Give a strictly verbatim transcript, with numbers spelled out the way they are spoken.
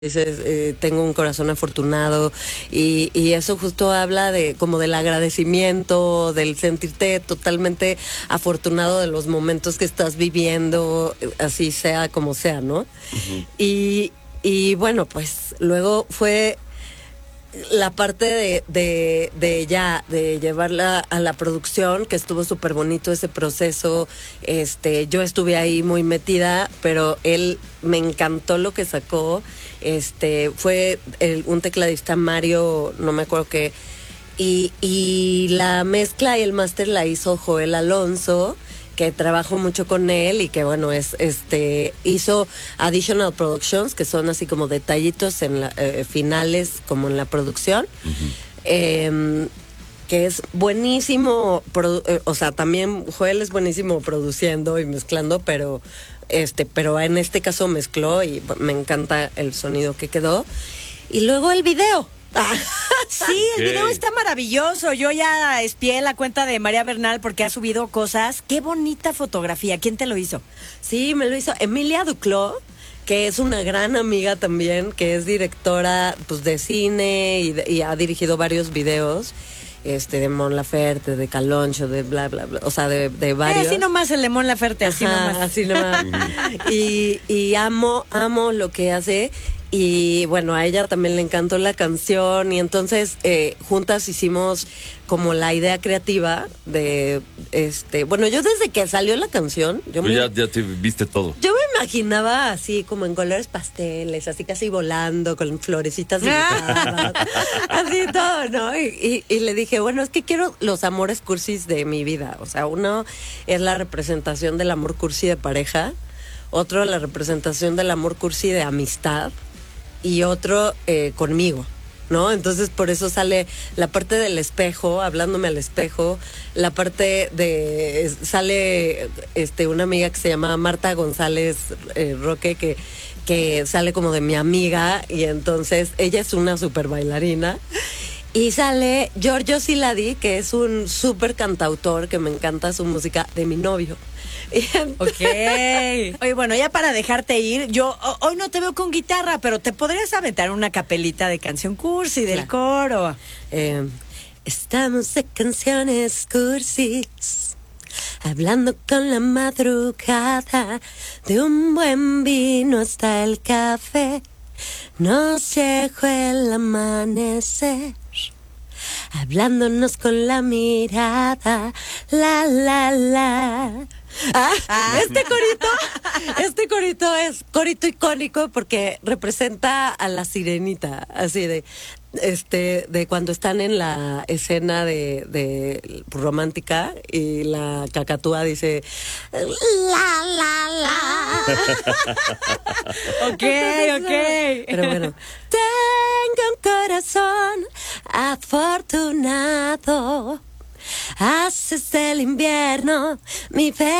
Dices, eh, tengo un corazón afortunado y, y eso justo habla de como del agradecimiento, del sentirte totalmente afortunado de los momentos que estás viviendo, así sea como sea, ¿no? Uh-huh. Y, y bueno, pues luego fue la parte de, de, de ya, de llevarla a la producción, que estuvo súper bonito ese proceso. Este, yo estuve ahí muy metida, pero él me encantó lo que sacó. Este, fue el, un tecladista, Mario, no me acuerdo qué, y, y la mezcla y el máster la hizo Joel Alonso, que trabajo mucho con él y que bueno, es este hizo additional productions, que son así como detallitos en la, eh, finales como en la producción. Uh-huh. eh, que es buenísimo, produ- eh, o sea, también Joel es buenísimo produciendo y mezclando, pero este, pero en este caso mezcló y me encanta el sonido que quedó. Y luego el video. Sí, el video está maravilloso. Yo ya espié la cuenta de María Bernal porque ha subido cosas. Qué bonita fotografía. ¿Quién te lo hizo? Sí, me lo hizo Emilia Duclos, que es una gran amiga también, que es directora pues de cine y, de, y ha dirigido varios videos. Este, de Mon Laferte, de Caloncho, de bla, bla, bla, o sea, de, de varios. Eh, así nomás el de Mon Laferte, así Ajá, nomás. Así nomás. y, y amo, amo lo que hace. Y bueno, a ella también le encantó la canción y entonces eh, juntas hicimos como la idea creativa de, este, bueno, yo desde que salió la canción, yo me, ya, ya te viste todo. Yo me imaginaba así como en colores pasteles, así casi volando con florecitas delicadas, así todo, ¿no? Y, y, y le dije, bueno, es que quiero los amores cursis de mi vida, o sea, uno es la representación del amor cursi de pareja, otro la representación del amor cursi de amistad, y otro eh, conmigo, ¿no? Entonces por eso sale la parte del espejo, hablándome al espejo, la parte de sale este una amiga que se llama Marta González eh, Roque, que que sale como de mi amiga, y entonces ella es una súper bailarina. Y sale Giorgio Siladi, que es un súper cantautor, que me encanta su música, de mi novio. Ok. Oye, bueno, ya para dejarte ir, yo hoy no te veo con guitarra, pero te podrías aventar una capelita de canción cursi, del claro. coro. Eh, estamos de canciones cursis, hablando con la madrugada, de un buen vino hasta el café, nos llegó el amanecer, hablándonos con la mirada, la, la, la. Ah, ah. Este corito, este corito es corito icónico porque representa a la sirenita, así de, este, de cuando están en la escena de, de romántica y la cacatúa dice la la la. Ok, ok. Pero bueno, tengo un corazón afortunado, haces del invierno mi fe.